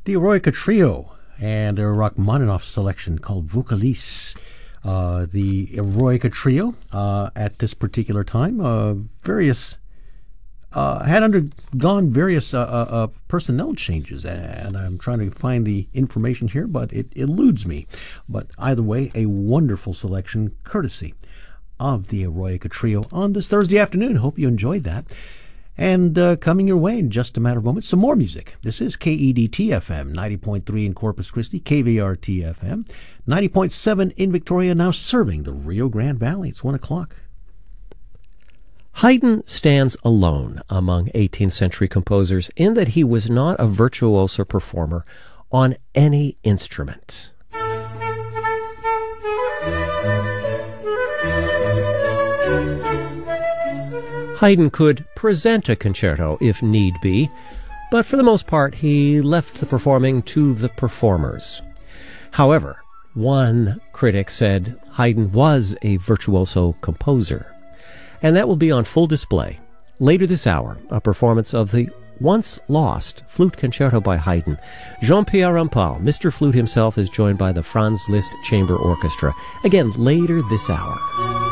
The Eroica Trio and a Rachmaninoff selection called Vocalis. The Eroica Trio at this particular time had undergone various personnel changes, and I'm trying to find the information here, but it eludes me. But either way, a wonderful selection courtesy of the Eroica Trio on this Thursday afternoon. Hope you enjoyed that. And coming your way in just a matter of moments, some more music. This is KEDT-FM, 90.3 in Corpus Christi, KVRT-FM, 90.7 in Victoria, now serving the Rio Grande Valley. It's 1 o'clock. Haydn stands alone among 18th century composers in that he was not a virtuoso performer on any instrument. Haydn could present a concerto if need be, but for the most part he left the performing to the performers. However, one critic said Haydn was a virtuoso composer, and that will be on full display later this hour, a performance of the once-lost Flute Concerto by Haydn. Jean-Pierre Rampal, Mr. Flute himself, is joined by the Franz Liszt Chamber Orchestra, again later this hour.